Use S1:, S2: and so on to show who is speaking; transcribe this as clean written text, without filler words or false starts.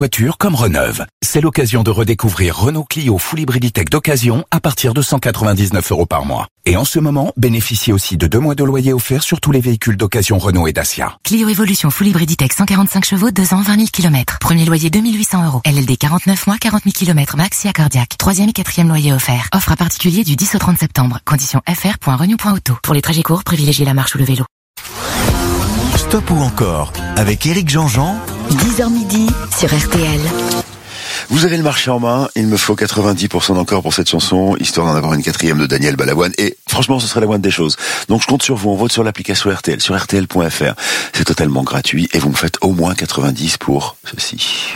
S1: Voiture comme Reneuve. C'est l'occasion de redécouvrir Renault Clio Full Hybrid Tech d'occasion à partir de 199 € par mois. Et en ce moment, bénéficiez aussi de 2 mois de loyer offert sur tous les véhicules d'occasion Renault et Dacia.
S2: Clio Evolution Full Hybrid Tech 145 chevaux, 2 ans, 20 000 km. Premier loyer 2 800 €. LLD 49 mois, 40 000 km max et accordiaque. 3e et 4e loyer offert. Offre à particulier du 10 au 30 septembre. Conditions fr.renew.auto. Pour les trajets courts, privilégiez la marche ou le vélo.
S3: Stop ou encore avec Éric Jean-Jean.
S2: 10h midi sur RTL.
S4: Vous avez le marché en main, il me faut 90% d'encore pour cette chanson, histoire d'en avoir une 4e de Daniel Balavoine, et franchement ce serait la moindre des choses. Donc je compte sur vous, on vote sur l'application RTL, sur rtl.fr. C'est totalement gratuit, et vous me faites au moins 90 pour ceci.